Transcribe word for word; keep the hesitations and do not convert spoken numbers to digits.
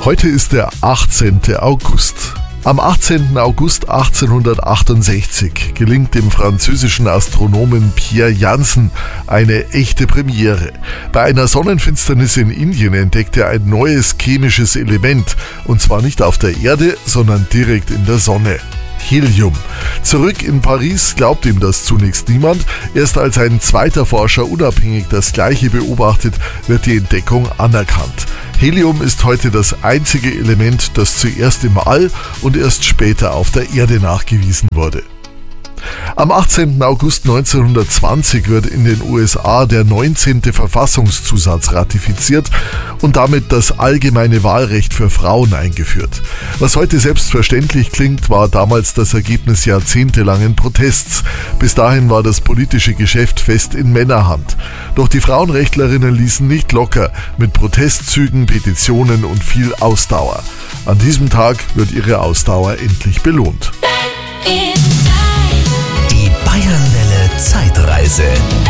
Heute ist der achtzehnte August. Am achtzehnten August achtzehnhundertachtundsechzig gelingt dem französischen Astronomen Pierre Janssen eine echte Premiere. Bei einer Sonnenfinsternis in Indien entdeckt er ein neues chemisches Element, und zwar nicht auf der Erde, sondern direkt in der Sonne. Helium. Zurück in Paris glaubt ihm das zunächst niemand. Erst als ein zweiter Forscher unabhängig das Gleiche beobachtet, wird die Entdeckung anerkannt. Helium ist heute das einzige Element, das zuerst im All und erst später auf der Erde nachgewiesen wurde. Am achtzehnten August neunzehnhundertzwanzig wird in den U S A der neunzehnte Verfassungszusatz ratifiziert und damit das allgemeine Wahlrecht für Frauen eingeführt. Was heute selbstverständlich klingt, war damals das Ergebnis jahrzehntelangen Protests. Bis dahin war das politische Geschäft fest in Männerhand. Doch die Frauenrechtlerinnen ließen nicht locker, mit Protestzügen, Petitionen und viel Ausdauer. An diesem Tag wird ihre Ausdauer endlich belohnt. Die Bayernwelle Zeitreise.